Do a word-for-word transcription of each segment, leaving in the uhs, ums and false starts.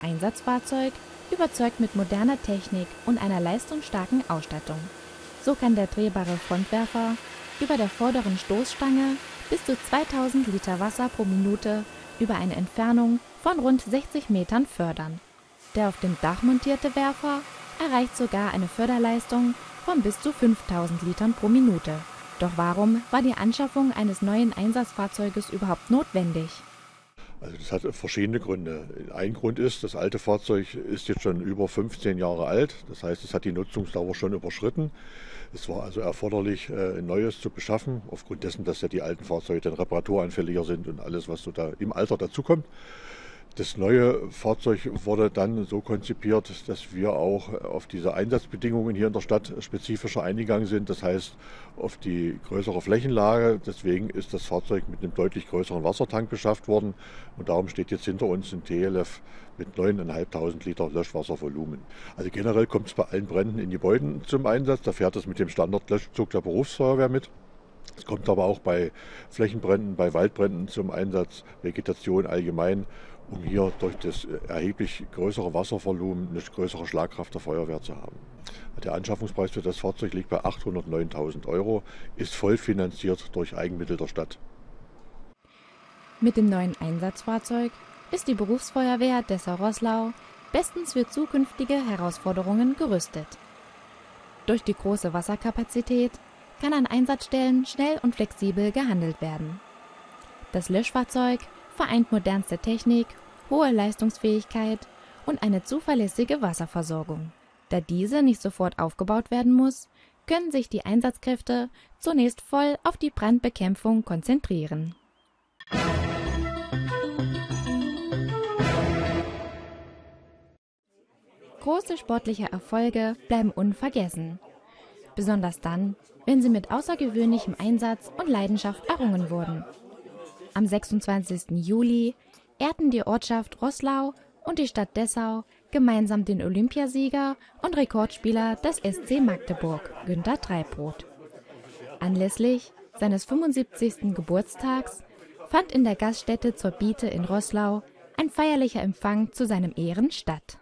Einsatzfahrzeug überzeugt mit moderner Technik und einer leistungsstarken Ausstattung. So kann der drehbare Frontwerfer über der vorderen Stoßstange bis zu zweitausend Liter Wasser pro Minute über eine Entfernung von rund sechzig Metern fördern. Der auf dem Dach montierte Werfer erreicht sogar eine Förderleistung von bis zu fünftausend Litern pro Minute. Doch warum war die Anschaffung eines neuen Einsatzfahrzeuges überhaupt notwendig? Also das hat verschiedene Gründe. Ein Grund ist, das alte Fahrzeug ist jetzt schon über fünfzehn Jahre alt. Das heißt, es hat die Nutzungsdauer schon überschritten. Es war also erforderlich, ein neues zu beschaffen, aufgrund dessen, dass ja die alten Fahrzeuge dann reparaturanfälliger sind und alles, was so da im Alter dazukommt. Das neue Fahrzeug wurde dann so konzipiert, dass wir auch auf diese Einsatzbedingungen hier in der Stadt spezifischer eingegangen sind. Das heißt, auf die größere Flächenlage. Deswegen ist das Fahrzeug mit einem deutlich größeren Wassertank beschafft worden. Und darum steht jetzt hinter uns ein T L F mit neuntausendfünfhundert Liter Löschwasservolumen. Also generell kommt es bei allen Bränden in Gebäuden zum Einsatz. Da fährt es mit dem Standardlöschzug der Berufsfeuerwehr mit. Es kommt aber auch bei Flächenbränden, bei Waldbränden zum Einsatz, Vegetation allgemein, um hier durch das erheblich größere Wasservolumen eine größere Schlagkraft der Feuerwehr zu haben. Der Anschaffungspreis für das Fahrzeug liegt bei achthundertneuntausend Euro, ist voll finanziert durch Eigenmittel der Stadt. Mit dem neuen Einsatzfahrzeug ist die Berufsfeuerwehr Dessau-Roßlau bestens für zukünftige Herausforderungen gerüstet. Durch die große Wasserkapazität kann an Einsatzstellen schnell und flexibel gehandelt werden. Das Löschfahrzeug vereint modernste Technik, hohe Leistungsfähigkeit und eine zuverlässige Wasserversorgung. Da diese nicht sofort aufgebaut werden muss, können sich die Einsatzkräfte zunächst voll auf die Brandbekämpfung konzentrieren. Große sportliche Erfolge bleiben unvergessen. Besonders dann, wenn sie mit außergewöhnlichem Einsatz und Leidenschaft errungen wurden. Am sechsundzwanzigsten Juli ehrten die Ortschaft Roßlau und die Stadt Dessau gemeinsam den Olympiasieger und Rekordspieler des S C Magdeburg, Günter Dreibrot. Anlässlich seines fünfundsiebzigsten Geburtstags fand in der Gaststätte zur Biete in Roßlau ein feierlicher Empfang zu seinem Ehren statt.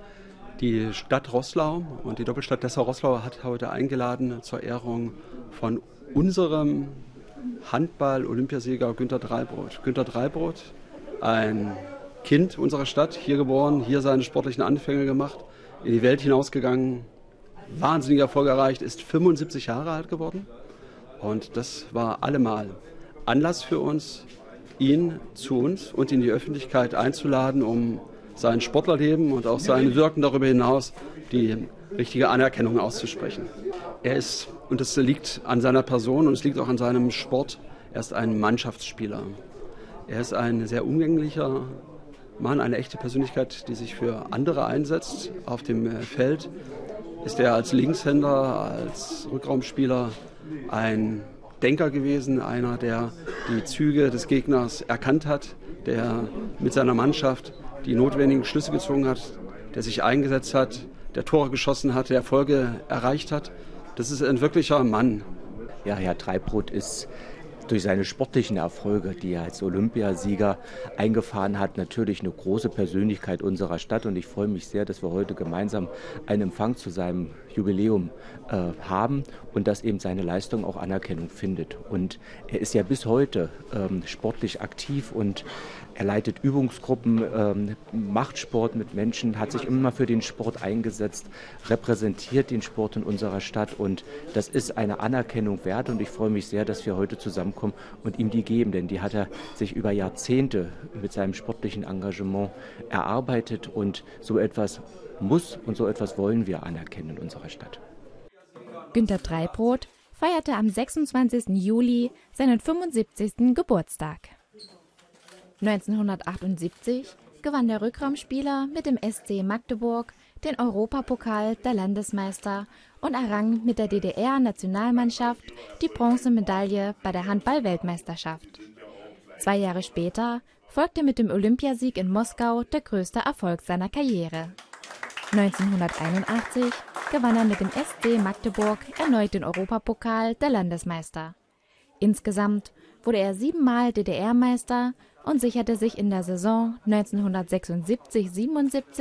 Die Stadt Roßlau und die Doppelstadt Dessau-Roßlau hat heute eingeladen zur Ehrung von unserem Handball-Olympiasieger Günter Dreibrot. Günter Dreibrot, ein Kind unserer Stadt, hier geboren, hier seine sportlichen Anfänge gemacht, in die Welt hinausgegangen, wahnsinniger Erfolg erreicht, ist fünfundsiebzig Jahre alt geworden. Und das war allemal Anlass für uns, ihn zu uns und in die Öffentlichkeit einzuladen, um sein Sportlerleben und auch sein Wirken darüber hinaus die richtige Anerkennung auszusprechen. Er ist, und das liegt an seiner Person und es liegt auch an seinem Sport, er ist ein Mannschaftsspieler. Er ist ein sehr umgänglicher Mann, eine echte Persönlichkeit, die sich für andere einsetzt. Auf dem Feld ist er als Linkshänder, als Rückraumspieler ein Denker gewesen, einer, der die Züge des Gegners erkannt hat, der mit seiner Mannschaft die notwendigen Schlüsse gezogen hat, der sich eingesetzt hat, der Tore geschossen hat, der Erfolge erreicht hat. Das ist ein wirklicher Mann. Ja, Herr Dreibrot ist durch seine sportlichen Erfolge, die er als Olympiasieger eingefahren hat, natürlich eine große Persönlichkeit unserer Stadt. Und ich freue mich sehr, dass wir heute gemeinsam einen Empfang zu seinem Jubiläum äh, haben und dass eben seine Leistung auch Anerkennung findet. Und er ist ja bis heute ähm, sportlich aktiv und er leitet Übungsgruppen, ähm, macht Sport mit Menschen, hat sich immer für den Sport eingesetzt, repräsentiert den Sport in unserer Stadt und das ist eine Anerkennung wert und ich freue mich sehr, dass wir heute zusammenkommen und ihm die geben, denn die hat er sich über Jahrzehnte mit seinem sportlichen Engagement erarbeitet und so etwas muss und so etwas wollen wir anerkennen in unserer Stadt. Günter Dreibrot feierte am sechsundzwanzigsten Juli seinen fünfundsiebzigsten Geburtstag. neunzehnhundertachtundsiebzig gewann der Rückraumspieler mit dem S C Magdeburg den Europapokal der Landesmeister und errang mit der D D R-Nationalmannschaft die Bronzemedaille bei der Handball-Weltmeisterschaft. Zwei Jahre später folgte mit dem Olympiasieg in Moskau der größte Erfolg seiner Karriere. neunzehnhunderteinundachtzig gewann er mit dem S C Magdeburg erneut den Europapokal der Landesmeister. Insgesamt wurde er siebenmal D D R-Meister und sicherte sich in der Saison neunzehnhundertsechsundsiebzig siebenundsiebzig